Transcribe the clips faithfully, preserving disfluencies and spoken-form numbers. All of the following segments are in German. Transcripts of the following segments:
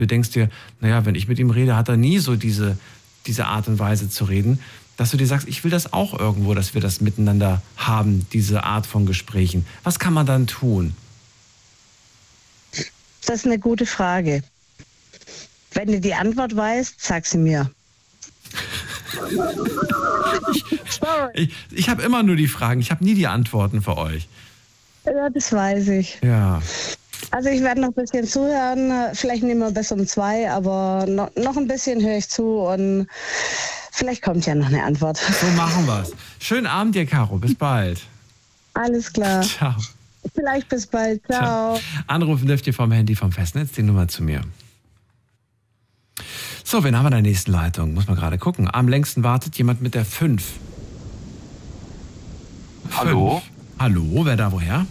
Du denkst dir, naja, wenn ich mit ihm rede, hat er nie so diese, diese Art und Weise zu reden, dass du dir sagst, ich will das auch irgendwo, dass wir das miteinander haben, diese Art von Gesprächen. Was kann man dann tun? Das ist eine gute Frage. Wenn du die Antwort weißt, sag sie mir. ich ich, ich habe immer nur die Fragen, ich habe nie die Antworten für euch. Ja, das weiß ich. Ja. Also ich werde noch ein bisschen zuhören, vielleicht nehmen wir bis um zwei, aber noch, noch ein bisschen höre ich zu und vielleicht kommt ja noch eine Antwort. So machen wir's. Schönen Abend dir, Caro, bis bald. Alles klar. Ciao. Vielleicht bis bald. Ciao. Ciao. Anrufen dürft ihr vom Handy vom Festnetz, die Nummer zu mir. So, wen haben wir in der nächsten Leitung? Muss man gerade gucken. Am längsten wartet jemand mit der fünf. Hallo? Hallo, wer da woher?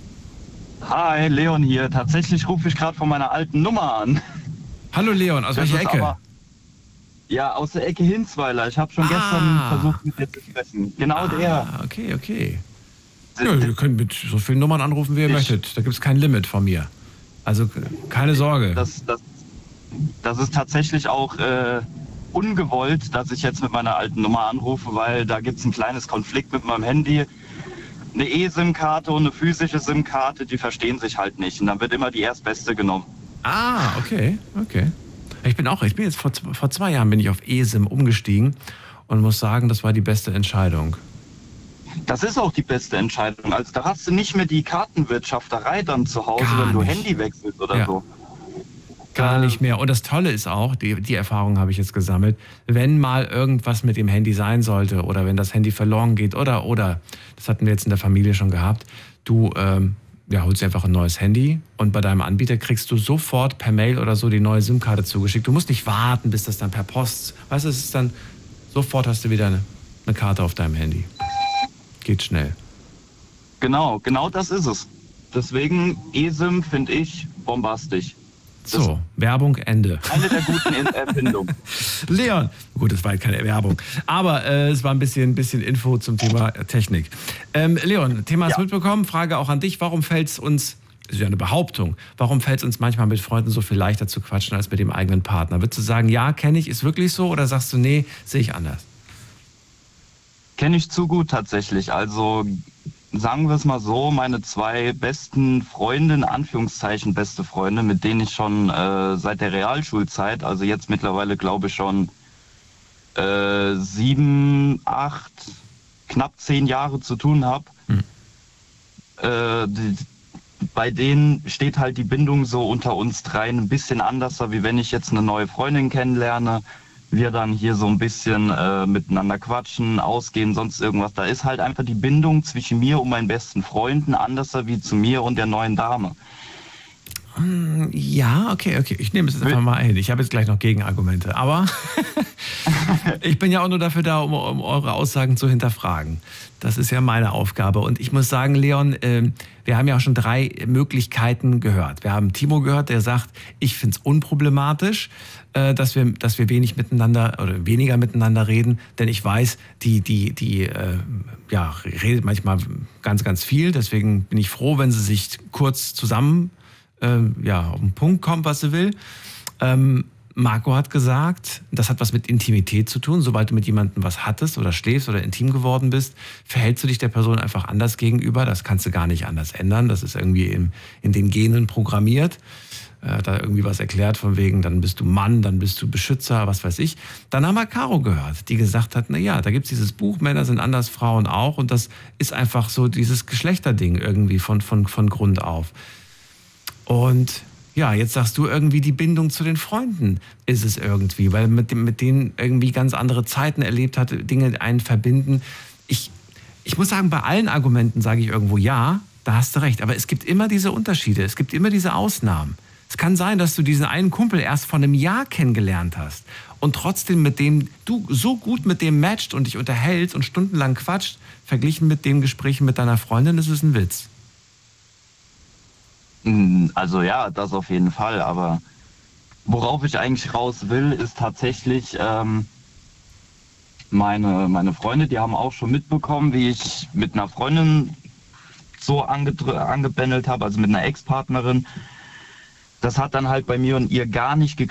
Hi, Leon hier. Tatsächlich rufe ich gerade von meiner alten Nummer an. Hallo Leon, aus Das welcher ist Ecke? aber, ja, aus der Ecke Hinzweiler. Ich habe schon Ah. gestern versucht, mit dir zu sprechen. Genau Ah, der. okay, okay. Ja, ihr könnt mit so vielen Nummern anrufen, wie ihr Ich- möchtet. Da gibt es kein Limit von mir. Also keine Sorge. Das, das, das ist tatsächlich auch äh, ungewollt, dass ich jetzt mit meiner alten Nummer anrufe, weil da gibt es ein kleines Konflikt mit meinem Handy. Eine E-SIM-Karte und eine physische SIM-Karte, die verstehen sich halt nicht. Und dann wird immer die erstbeste genommen. Ah, okay, okay. Ich bin auch, ich bin jetzt vor, vor zwei Jahren bin ich auf eSIM umgestiegen und muss sagen, das war die beste Entscheidung. Das ist auch die beste Entscheidung. Also da hast du nicht mehr die Kartenwirtschafterei dann zu Hause, Gar wenn du nicht. Handy wechselst oder Ja. so. Gar Äh, nicht mehr. Und das Tolle ist auch, die, die Erfahrung habe ich jetzt gesammelt, wenn mal irgendwas mit dem Handy sein sollte oder wenn das Handy verloren geht oder, oder, das hatten wir jetzt in der Familie schon gehabt, du ähm, ja, holst dir einfach ein neues Handy und bei deinem Anbieter kriegst du sofort per Mail oder so die neue SIM-Karte zugeschickt. Du musst nicht warten, bis das dann per Post, weißt du, es ist dann, sofort hast du wieder eine, eine Karte auf deinem Handy. Geht schnell. Genau, genau das ist es. Deswegen eSIM finde ich bombastisch. So, Werbung, Ende. Eine der guten In- Erfindungen. Leon, gut, das war jetzt keine Werbung, aber äh, es war ein bisschen, bisschen Info zum Thema Technik. Ähm, Leon, Thema hast Ja. mitbekommen, Frage auch an dich, warum fällt es uns, das ist ja eine Behauptung, warum fällt es uns manchmal mit Freunden so viel leichter zu quatschen als mit dem eigenen Partner? Würdest du sagen, ja, kenne ich, ist wirklich so, oder sagst du, nee, sehe ich anders? Kenne ich zu gut tatsächlich. Also sagen wir es mal so, meine zwei besten Freunde, in Anführungszeichen beste Freunde, mit denen ich schon äh, seit der Realschulzeit, also jetzt mittlerweile glaube ich schon äh, sieben, acht, knapp zehn Jahre zu tun habe. Hm. Äh, die, bei denen steht halt die Bindung so unter uns dreien ein bisschen anders, wie wenn ich jetzt eine neue Freundin kennenlerne. Wir dann hier so ein bisschen äh, miteinander quatschen, ausgehen, sonst irgendwas. Da ist halt einfach die Bindung zwischen mir und meinen besten Freunden anders wie zu mir und der neuen Dame. Ja, okay, okay. Ich nehme es jetzt einfach mal ein. Ich habe jetzt gleich noch Gegenargumente. Aber ich bin ja auch nur dafür da, um, um eure Aussagen zu hinterfragen. Das ist ja meine Aufgabe. Und ich muss sagen, Leon, äh, wir haben ja auch schon drei Möglichkeiten gehört. Wir haben Timo gehört, der sagt, ich finde es unproblematisch, äh, dass wir, dass wir wenig miteinander oder weniger miteinander reden. Denn ich weiß, die, die, die äh, ja, redet manchmal ganz, ganz viel. Deswegen bin ich froh, wenn sie sich kurz zusammen ja, auf den Punkt kommt, was sie will. Ähm, Marco hat gesagt, das hat was mit Intimität zu tun. Sobald du mit jemandem was hattest oder schläfst oder intim geworden bist, verhältst du dich der Person einfach anders gegenüber. Das kannst du gar nicht anders ändern. Das ist irgendwie in, in den Genen programmiert. Äh, da irgendwie was erklärt von wegen, dann bist du Mann, dann bist du Beschützer, was weiß ich. Dann haben wir Caro gehört, die gesagt hat, na ja, da gibt's dieses Buch, Männer sind anders, Frauen auch. Und das ist einfach so dieses Geschlechterding irgendwie von, von, von Grund auf. Und ja, jetzt sagst du irgendwie, die Bindung zu den Freunden ist es irgendwie, weil mit, dem, mit denen irgendwie ganz andere Zeiten erlebt hat, Dinge einen verbinden. Ich, ich muss sagen, bei allen Argumenten sage ich irgendwo ja, da hast du recht. Aber es gibt immer diese Unterschiede, es gibt immer diese Ausnahmen. Es kann sein, dass du diesen einen Kumpel erst vor einem Jahr kennengelernt hast und trotzdem mit dem du so gut mit dem matcht und dich unterhältst und stundenlang quatscht, verglichen mit den Gesprächen mit deiner Freundin, ist es ein Witz. Also ja, das auf jeden Fall, aber worauf ich eigentlich raus will, ist tatsächlich ähm, meine, meine Freunde, die haben auch schon mitbekommen, wie ich mit einer Freundin so angedr- angebändelt habe, also mit einer Ex-Partnerin. das hat dann halt bei mir und ihr gar nicht geklappt.